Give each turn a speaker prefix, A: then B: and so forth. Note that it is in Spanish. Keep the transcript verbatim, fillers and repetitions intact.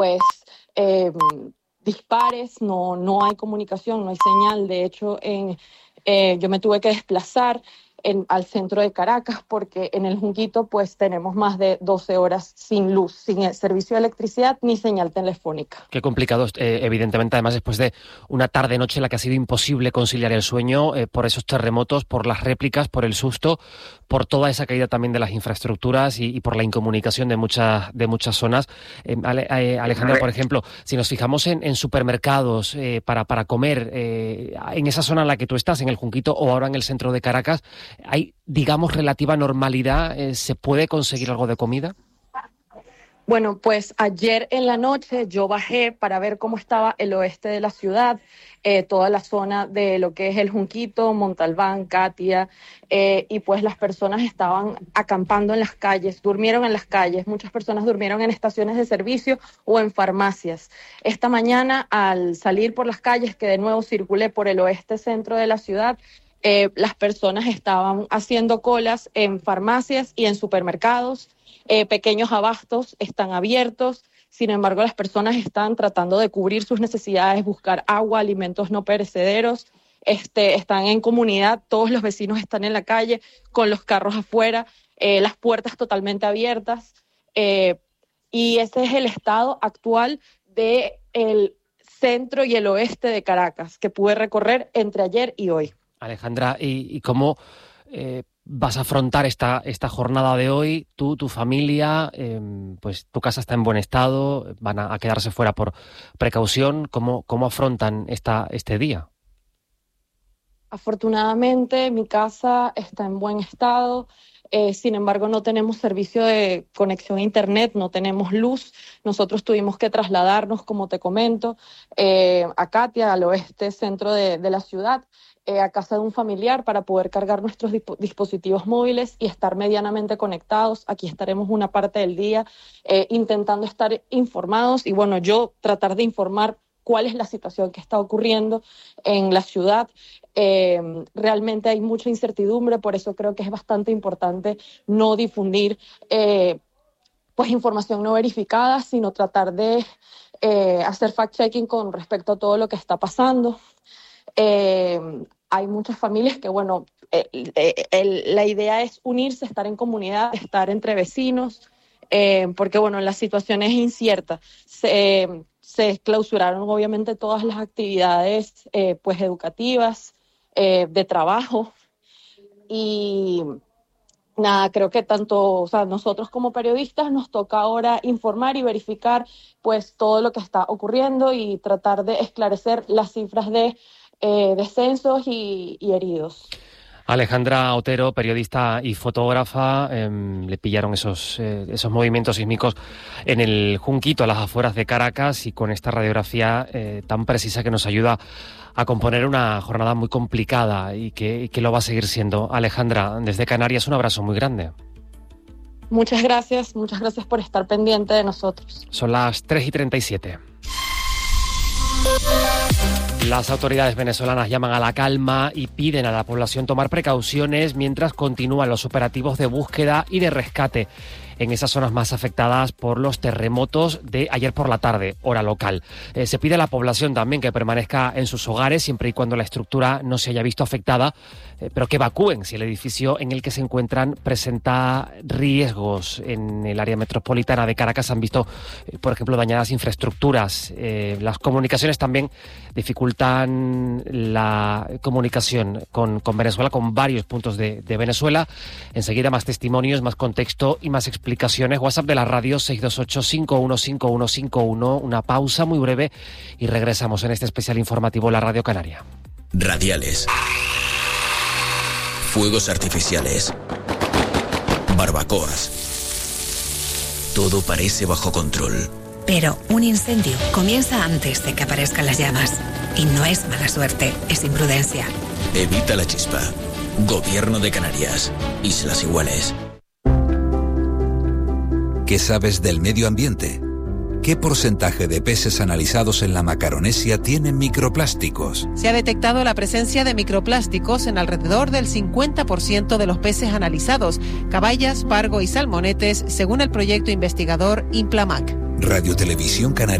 A: pues eh, dispares, no, no hay comunicación, no hay señal. De hecho, en, eh, yo me tuve que desplazar En, al centro de Caracas, porque en el Junquito pues tenemos más de doce horas sin luz, sin el servicio de electricidad ni señal telefónica.
B: Qué complicado, eh, evidentemente, además después de una tarde-noche en la que ha sido imposible conciliar el sueño eh, por esos terremotos, por las réplicas, por el susto, por toda esa caída también de las infraestructuras y, y por la incomunicación de muchas de muchas zonas. Eh, Ale, eh, Alejandra, por ejemplo, si nos fijamos en, en supermercados eh, para, para comer, eh, en esa zona en la que tú estás, en el Junquito o ahora en el centro de Caracas, ¿hay, digamos, relativa normalidad? Eh, ¿Se puede conseguir algo de comida?
A: Bueno, pues ayer en la noche yo bajé para ver cómo estaba el oeste de la ciudad, eh, toda la zona de lo que es el Junquito, Montalbán, Catia, eh, y pues las personas estaban acampando en las calles, durmieron en las calles, muchas personas durmieron en estaciones de servicio o en farmacias. Esta mañana, al salir por las calles, que de nuevo circulé por el oeste centro de la ciudad, eh, las personas estaban haciendo colas en farmacias y en supermercados. Eh, pequeños abastos están abiertos, sin embargo las personas están tratando de cubrir sus necesidades, buscar agua, alimentos no perecederos, este, están en comunidad, todos los vecinos están en la calle con los carros afuera, eh, las puertas totalmente abiertas, eh, y ese es el estado actual del centro y el oeste de Caracas que pude recorrer entre ayer y hoy.
B: Alejandra, ¿y, y cómo eh, vas a afrontar esta, esta jornada de hoy? Tú, tu familia, eh, pues tu casa está en buen estado, van a, a quedarse fuera por precaución. ¿Cómo, cómo afrontan esta, este día?
A: Afortunadamente mi casa está en buen estado, eh, sin embargo no tenemos servicio de conexión a internet, no tenemos luz. Nosotros tuvimos que trasladarnos, como te comento, eh, a Catia, al oeste centro de, de la ciudad, eh, a casa de un familiar para poder cargar nuestros disp- dispositivos móviles y estar medianamente conectados. Aquí estaremos una parte del día eh, intentando estar informados y bueno, yo tratar de informar cuál es la situación que está ocurriendo en la ciudad. Eh, realmente hay mucha incertidumbre, por eso creo que es bastante importante no difundir eh, pues información no verificada, sino tratar de eh, hacer fact-checking con respecto a todo lo que está pasando. Eh, hay muchas familias que, bueno, eh, eh, el, la idea es unirse, estar en comunidad, estar entre vecinos, eh, porque, bueno, la situación es incierta. Se, eh, se clausuraron, obviamente, todas las actividades eh, pues educativas, eh, de trabajo, y nada, creo que tanto, o sea, nosotros como periodistas nos toca ahora informar y verificar pues todo lo que está ocurriendo y tratar de esclarecer las cifras de eh, descensos y, y heridos.
B: Alejandra Otero, periodista y fotógrafa, eh, le pillaron esos, eh, esos movimientos sísmicos en el Junquito, a las afueras de Caracas, y con esta radiografía eh, tan precisa que nos ayuda a componer una jornada muy complicada y que, y que lo va a seguir siendo. Alejandra, desde Canarias, un abrazo muy grande.
A: Muchas gracias, muchas gracias por estar pendiente de nosotros.
B: Son las tres y treinta y siete. Las autoridades venezolanas llaman a la calma y piden a la población tomar precauciones mientras continúan los operativos de búsqueda y de rescate en esas zonas más afectadas por los terremotos de ayer por la tarde, hora local. Eh, se pide a la población también que permanezca en sus hogares siempre y cuando la estructura no se haya visto afectada, eh, pero que evacúen si el edificio en el que se encuentran presenta riesgos. En el área metropolitana de Caracas se han visto, eh, por ejemplo, dañadas infraestructuras. Eh, las comunicaciones también dificultan la comunicación con, con Venezuela, con varios puntos de, de Venezuela. Enseguida más testimonios, más contexto y más explicaciones. WhatsApp de la radio seis dos ocho, cinco uno cinco uno cinco uno. Una pausa muy breve y regresamos en este especial informativo La Radio Canaria.
C: Radiales. Fuegos artificiales. Barbacoas. Todo parece bajo control.
D: Pero un incendio comienza antes de que aparezcan las llamas. Y no es mala suerte, es imprudencia.
C: Evita la chispa. Gobierno de Canarias. Islas Iguales.
E: ¿Qué sabes del medio ambiente? ¿Qué porcentaje de peces analizados en la Macaronesia tienen microplásticos?
F: Se ha detectado la presencia de microplásticos en alrededor del cincuenta por ciento de los peces analizados, caballas, pargo y salmonetes, según el proyecto investigador Implamac.
E: Radio Televisión Canaria.